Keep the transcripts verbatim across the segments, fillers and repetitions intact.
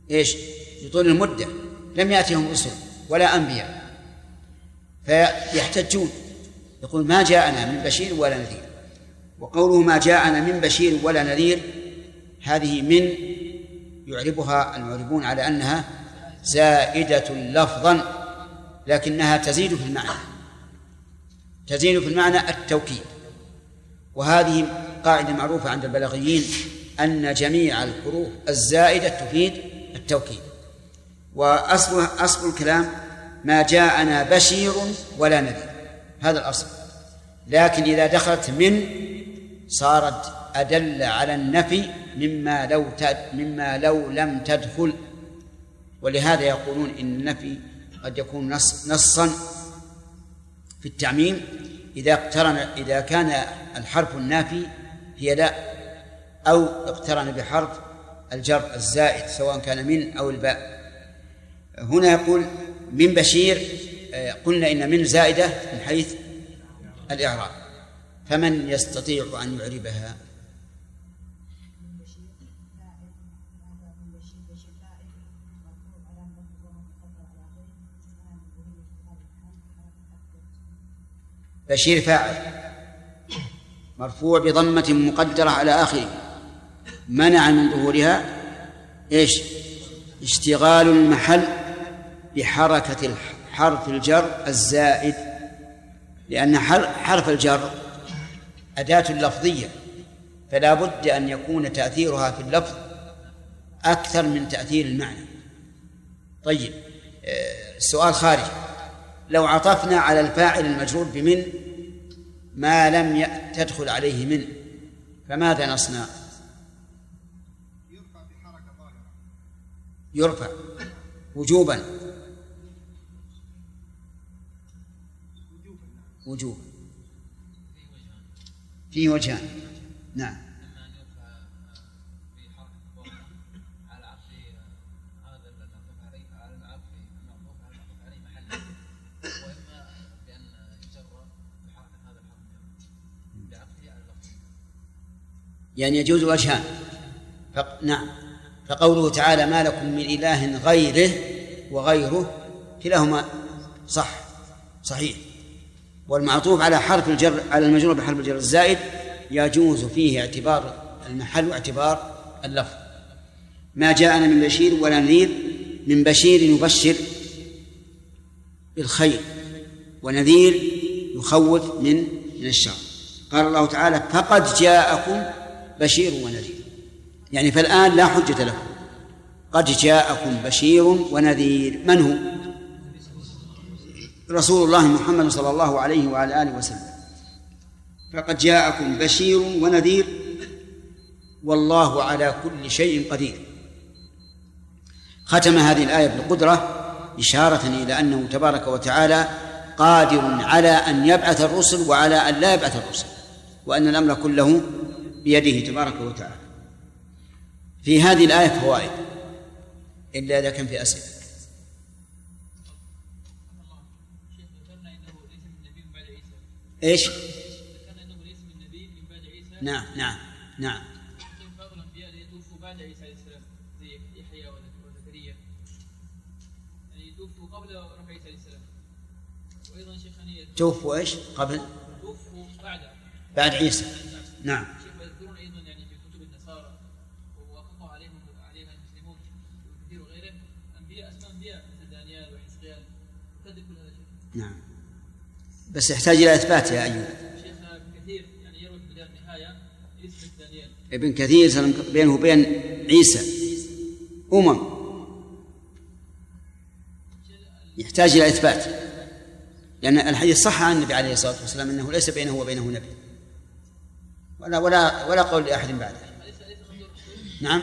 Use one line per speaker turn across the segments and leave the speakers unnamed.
إيش لطول المدة، لم يأتهم رسل ولا أنبياء، فيحتجون يقول ما جاءنا من بشير ولا نذير. وقوله ما جاءنا من بشير ولا نذير هذه من يعربها المعربون على أنها زائدة لفظا، لكنها تزيد في المعنى، تزيد في المعنى التوكيد. وهذه قاعدة معروفة عند البلاغيين أن جميع الحروف الزائدة تفيد التوكيد. وأصل أصل الكلام ما جاءنا بشير ولا نذير، هذا الأصل. لكن إذا دخلت من صارت أدل على النفي مما لو مما لو لم تدخل. ولهذا يقولون إن النفي قد يكون نص نصا في التعميم إذا اقترن إذا كان الحرف النافي هي لا، أو اقترن بحرف الجر الزائد سواء كان من أو الباء. هنا يقول من بشير، قلنا إن من زائدة من حيث الإعراب، فمن يستطيع أن يعربها؟ بشير فاعل مرفوع بضمة مقدرة على آخره، منع من ظهورها إيش؟ اشتغال المحل بحركة حرف الجر الزائد، لأن حرف الجر أداة لفظية، فلا بد أن يكون تأثيرها في اللفظ أكثر من تأثير المعنى. طيب، السؤال خارج، لو عطفنا على الفاعل المجرور بمن ما لم تدخل عليه من، فماذا نصنع؟
يرفع بحركة ظاهرة،
يرفع وجوبا وجوبا فيه وجهان. نعم. يعني يجوز وجهان. فق... نعم. فقوله تعالى ما لكم من إله غيره وغيره كلاهما صح صحيح. والمعطوف على حرف الجر على المجرور بحرف الجر الزائد يجوز فيه اعتبار المحل واعتبار اللفظ. ما جاءنا من بشير ولا نذير، من بشير يبشر بالخير، ونذير يخوف من من الشر. قال الله تعالى فقد جاءكم بشير ونذير، يعني فالآن لا حجة لكم، قد جاءكم بشير ونذير. من هو؟ رسول الله محمد صلى الله عليه وعلى آله وسلم. فقد جاءكم بشير ونذير والله على كل شيء قدير. ختم هذه الآية بالقدرة إشارة إلى أنه تبارك وتعالى قادر على أن يبعث الرسل وعلى أن لا يبعث الرسل، وأن الأمر كله بيده تبارك وتعالى. في هذه الآية فوائد إلا إذا كان في أسئلة. إيش؟ نعم نعم نعم.
بعض الأنبياء يتوفوا بعد عيسى عليه السلام زي يحيى وزكريا، يعني يتوفوا قبل رفع عيسى عليه السلام. وأيضا شيخانية
توفوا إيش؟ قبل
توفوا بعد
بعد عيسى. نعم.
يذكرون أيضا يعني في كتب النصارى ووافقوا عليهم عليها المسلمون وكثير غيرهم أنبياء اسماء أنبياء مثل دانيال وحزقيال، وكذب كل هذا الشيء.
نعم، بس يحتاج إلى إثبات يا أيوب.
شيخنا ابن كثير يعني يروي في بداية النهاية اسم دانيال.
ابن كثير بينه وبين عيسى أمم، يحتاج إلى إثبات، لأن الحديث صح عن النبي عليه الصلاة والسلام أنه ليس بينه وبينه نبي ولا ولا ولا قول لأحد بعده. نعم.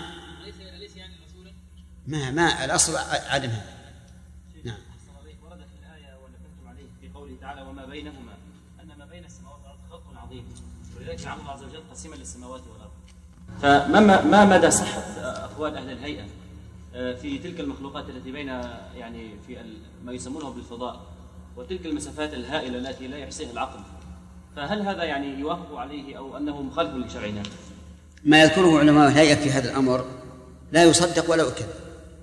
ما ما الأصل عدمها. نعم.
ورد في الآية ونبهتم عليه في قوله تعالى وما بينهما أن ما بين السماوات والأرض خط عظيم، ولذلك جعل الله عز وجل قسيما للسماوات والأرض. فما ما مدى صحة أقوال أهل الهيئة في تلك المخلوقات التي بين يعني في ما يسمونه بالفضاء وتلك المسافات الهائلة التي لا يحصيها العقل، فهل هذا يعني يوافق عليه أو أنه مخالف لشرعنا؟
ما يذكره علماء الهيئة في هذا الأمر لا يصدق ولا يكذب،